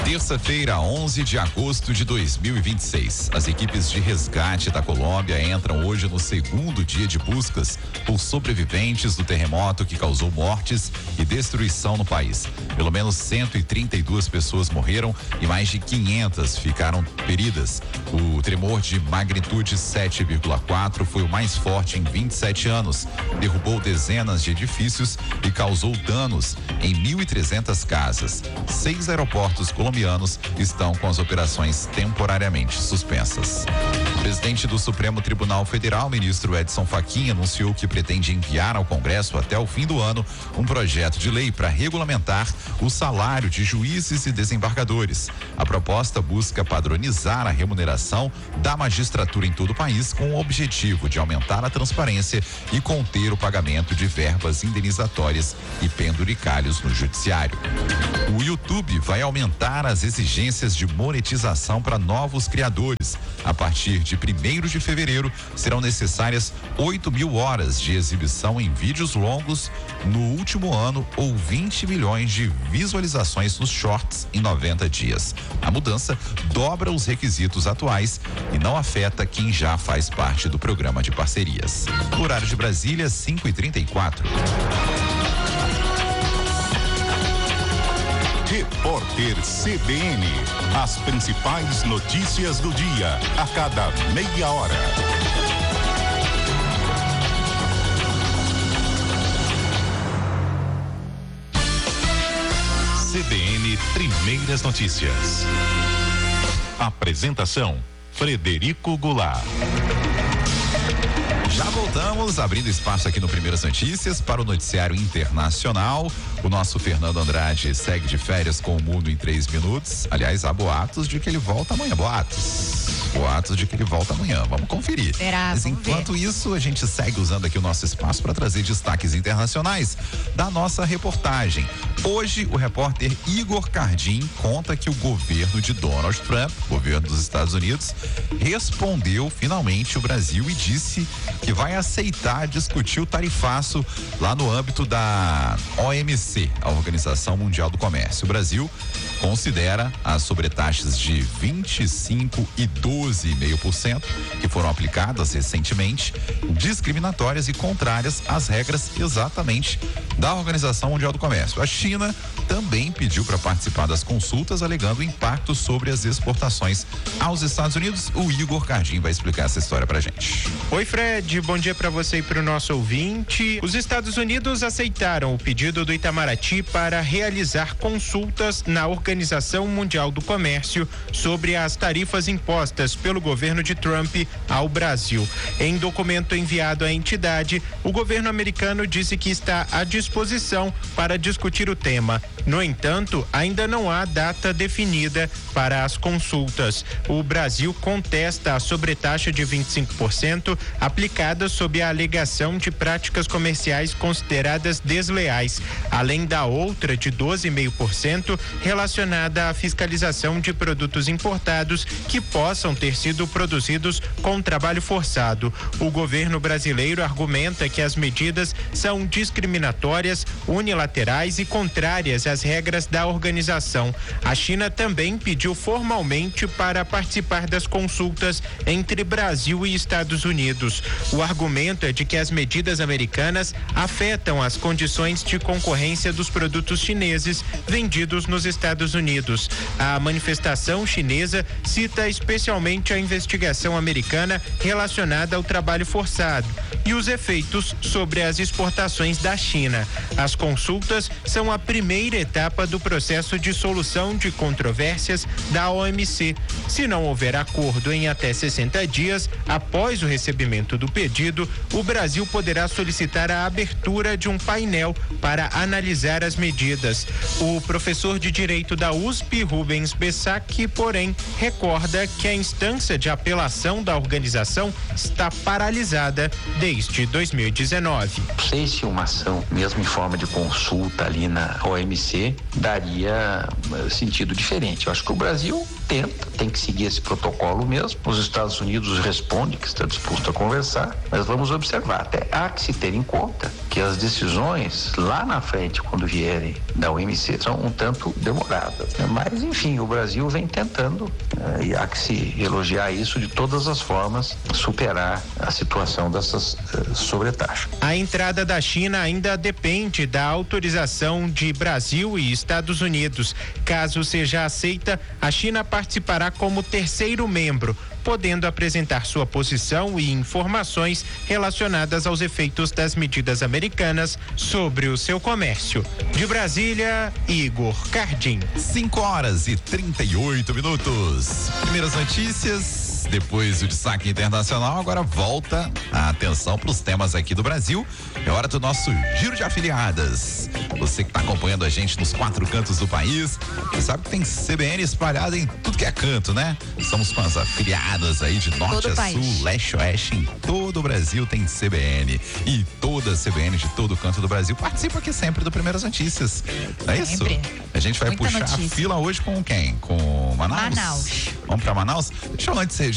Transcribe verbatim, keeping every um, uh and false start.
Terça-feira, onze de agosto de dois mil e vinte e seis. As equipes de resgate da Colômbia entram hoje no segundo dia de buscas por sobreviventes do terremoto que causou mortes e destruição no país. Pelo menos cento e trinta e duas pessoas morreram e mais de quinhentas ficaram feridas. O tremor de magnitude sete vírgula quatro foi o mais forte em vinte e sete anos. Derrubou dezenas de edifícios e causou danos em mil e trezentas casas. Seis aeroportos colombianos estão com as operações temporariamente suspensas. O presidente do Supremo Tribunal Federal, ministro Edson Fachin, anunciou que pretende enviar ao Congresso até o fim do ano um projeto de lei para regulamentar o salário de juízes e desembargadores. A proposta busca padronizar a remuneração da magistratura em todo o país com o objetivo de aumentar a transparência e conter o pagamento de verbas indenizatórias e penduricalhos no judiciário. O YouTube vai aumentar as exigências de monetização para novos criadores. A partir de primeiro de fevereiro, serão necessárias oito mil horas de exibição em vídeos longos no último ano ou vinte milhões de visualizações nos shorts em noventa dias. A mudança dobra os requisitos atuais e não afeta quem já faz parte do programa de parcerias. Horário de Brasília, cinco e trinta e quatro. Repórter C B N. As principais notícias do dia, a cada meia hora. C B N Primeiras Notícias. Apresentação: Frederico Goulart. Já voltamos, abrindo espaço aqui no Primeiras Notícias para o noticiário internacional. O nosso Fernando Andrade segue de férias com o Mundo em três minutos. Aliás, há boatos de que ele volta amanhã. Boatos. Boatos de que ele volta amanhã. Vamos conferir. Será? Mas Vamos enquanto ver. isso, a gente segue usando aqui o nosso espaço para trazer destaques internacionais da nossa reportagem. Hoje, o repórter Igor Cardim conta que o governo de Donald Trump, governo dos Estados Unidos, respondeu finalmente o Brasil e disse que vai aceitar discutir o tarifaço lá no âmbito da O M C, a Organização Mundial do Comércio. O Brasil considera as sobretaxas de vinte e cinco e doze vírgula cinco por cento que foram aplicadas recentemente discriminatórias e contrárias às regras exatamente da Organização Mundial do Comércio. A China também pediu para participar das consultas, alegando impacto sobre as exportações aos Estados Unidos. O Igor Cardim vai explicar essa história pra gente. Oi, Fred, bom dia para você e para o nosso ouvinte. Os Estados Unidos aceitaram o pedido do Itamaraty para realizar consultas na Organização Mundial do Comércio sobre as tarifas impostas pelo governo de Trump ao Brasil. Em documento enviado à entidade, o governo americano disse que está à disposição para discutir o tema. No entanto, ainda não há data definida para as consultas. O Brasil contesta a sobretaxa de vinte e cinco por cento aplicada sob a alegação de práticas comerciais consideradas desleais, além da outra de doze vírgula cinco por cento relacionada à fiscalização de produtos importados que possam ter sido produzidos com trabalho forçado. O governo brasileiro argumenta que as medidas são discriminatórias, unilaterais e contrárias às regras da organização. A China também pediu formalmente para participar das consultas entre Brasil e Estados Unidos. O argumento é de que as medidas americanas afetam as condições de concorrência dos produtos chineses vendidos nos Estados Unidos. A manifestação chinesa cita especialmente a investigação americana relacionada ao trabalho forçado e os efeitos sobre as exportações da China. As consultas são a primeira etapa do processo de solução de controvérsias da O M C. Se não houver acordo em até sessenta dias após o recebimento do pedido, o Brasil poderá solicitar a abertura de um painel para analisar as medidas. O professor de Direito da U S P, Rubens Bessac, porém, recorda que a instância de apelação da organização está paralisada desde dois mil e dezenove. Não sei se uma ação, mesmo em forma de consulta ali na O M C, daria sentido diferente. Eu acho que o Brasil tenta, tem que seguir esse protocolo mesmo. Os Estados Unidos respondem que está disposto a conversar, mas vamos observar. Até há que se ter em conta que que as decisões lá na frente, quando vierem da O M C, são um tanto demoradas. Mas, enfim, o Brasil vem tentando, eh, e há que se elogiar isso de todas as formas, superar a situação dessas eh, sobretaxas. A entrada da China ainda depende da autorização de Brasil e Estados Unidos. Caso seja aceita, a China participará como terceiro membro, podendo apresentar sua posição e informações relacionadas aos efeitos das medidas americanas sobre o seu comércio. De Brasília, Igor Cardim. cinco horas e trinta e oito minutos. Primeiras notícias. Depois do destaque internacional, agora volta a atenção para os temas aqui do Brasil. É hora do nosso giro de afiliadas. Você que está acompanhando a gente nos quatro cantos do país, você sabe que tem C B N espalhada em tudo que é canto, né? Estamos com as afiliadas aí de norte todo a sul, leste a oeste, em todo o Brasil tem C B N. E toda a C B N de todo canto do Brasil participa aqui sempre do Primeiras Notícias. Não é isso? A gente vai Muita puxar notícia. a fila hoje com quem? Com Manaus? Manaus. Vamos para Manaus? Deixa eu antes